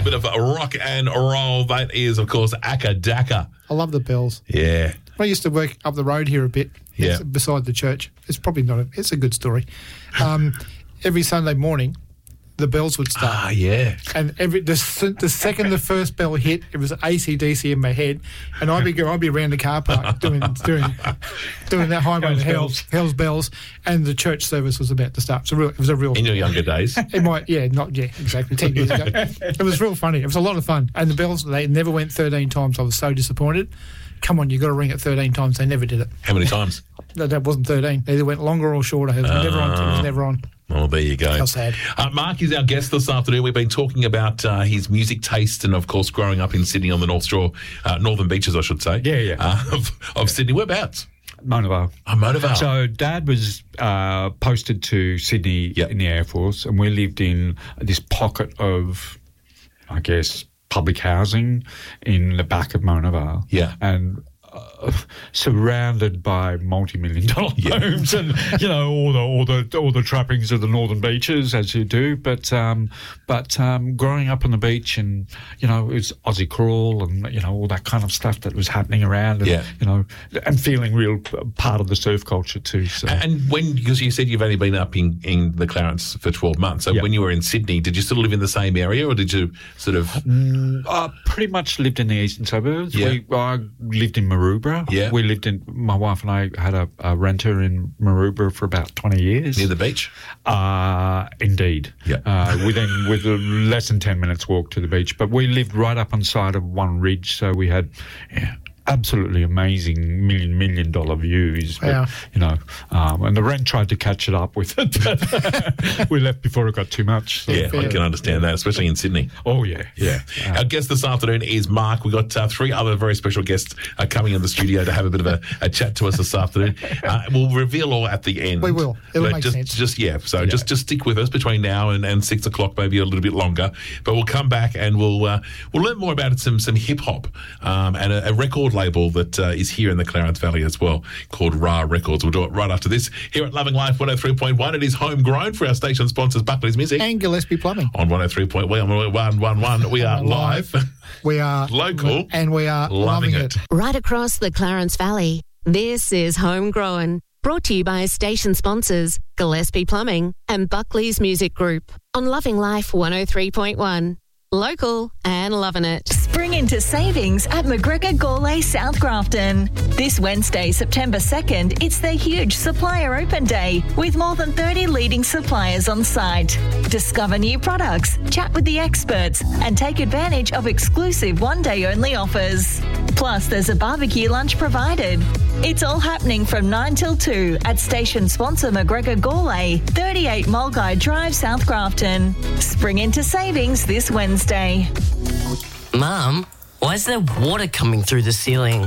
a bit of rock and roll. That is, of course, Acca Dacca. I love the bells. Yeah. I used to work up the road here a bit, beside the church. It's probably not. It's a good story. Every Sunday morning, the bells would start. Ah, yeah. And the second the first bell hit, it was AC/DC in my head, and I'd be around the car park doing that highway to Hell's Bells, and the church service was about to start. So it was a real. In your younger days. Exactly 10 years ago. It was real funny. It was a lot of fun, and the bells they never went 13 times. I was so disappointed. Come on, you've got to ring it 13 times. They never did it. How many times? That wasn't 13. They either went longer or shorter. It was never on. Oh, there you go. How sad. Mark is our guest this afternoon. We've been talking about his music taste and, of course, growing up in Sydney on the North Shore, Northern Beaches, I should say. Yeah. Of Sydney. Whereabouts? Mona Vale. Oh, Mona Vale. So Dad was posted to Sydney in the Air Force, and we lived in this pocket of, I guess, public housing in the back of Mona Vale. Yeah. And surrounded by multi-million-dollar homes and all the trappings of the Northern Beaches, as you do, but growing up on the beach, and it was Aussie crawl and all that kind of stuff that was happening around, and and feeling real part of the surf culture too. So. And because you said you've only been up in the Clarence for 12 months, so when you were in Sydney, did you still live in the same area, or did you sort of? I pretty much lived in the eastern suburbs. Yeah. I lived in Maroubra. Yeah. We lived in, my wife and I had a renter in Maroubra for about 20 years. Near the beach? Indeed. Yeah. With less than 10 minutes walk to the beach. But we lived right up on side of one ridge, so we had absolutely amazing million dollar views. But, and the rent tried to catch it up with it, but we left before it got too much. So. Yeah, I can understand that, especially in Sydney. Oh, yeah. Our guest this afternoon is Mark. We've got 3 other very special guests coming in the studio to have a bit of a chat to us this afternoon. We'll reveal all at the end. We will. It'll make sense. Just stick with us between now and 6 o'clock, maybe a little bit longer. But we'll come back and we'll learn more about some hip-hop and a record label that is here in the Clarence Valley as well, called Ra Records. We'll do it right after this here at Loving Life 103.1. It is homegrown for our station sponsors, Buckley's Music and Gillespie Plumbing on 103.1. We are live. We are local, and we are loving it. Right across the Clarence Valley, this is Homegrown, brought to you by station sponsors Gillespie Plumbing and Buckley's Music Group on Loving Life 103.1. Local and loving it. Spring into savings at McGregor Gourlay South Grafton. This Wednesday, September 2nd, it's their huge Supplier Open Day with more than 30 leading suppliers on site. Discover new products, chat with the experts, and take advantage of exclusive one-day-only offers. Plus, there's a barbecue lunch provided. It's all happening from 9 till 2 at station sponsor McGregor Gourlay, 38 Mulgai Drive, South Grafton. Spring into savings this Wednesday. Mum, why is there water coming through the ceiling?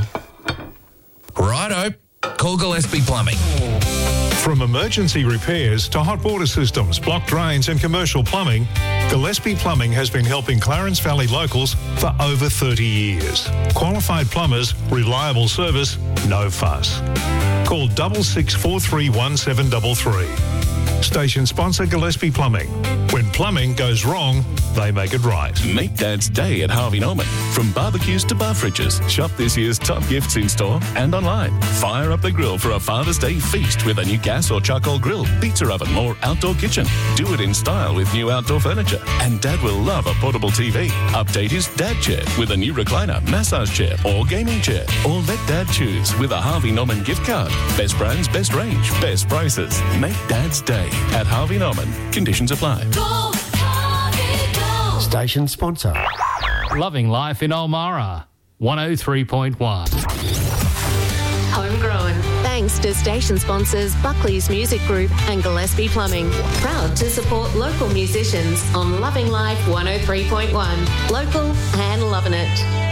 Righto. Call Gillespie Plumbing. From emergency repairs to hot water systems, blocked drains and commercial plumbing, Gillespie Plumbing has been helping Clarence Valley locals for over 30 years. Qualified plumbers, reliable service, no fuss. Call 66431733. Station sponsor Gillespie Plumbing. When plumbing goes wrong, they make it right. Make Dad's Day at Harvey Norman. From barbecues to bar fridges, shop this year's top gifts in store and online. Fire up the grill for a Father's Day feast with a new gas or charcoal grill, pizza oven or outdoor kitchen. Do it in style with new outdoor furniture. And Dad will love a portable TV. Update his Dad chair with a new recliner, massage chair or gaming chair. Or let Dad choose with a Harvey Norman gift card. Best brands, best range, best prices. Make Dad's Day at Harvey Norman. Conditions apply. Go, Harvey, go. Station sponsor. Loving Life in Ulmarra, 103.1. Homegrown, thanks to station sponsors Buckley's Music Group and Gillespie Plumbing. Proud to support local musicians on Loving Life 103.1. Local and loving it.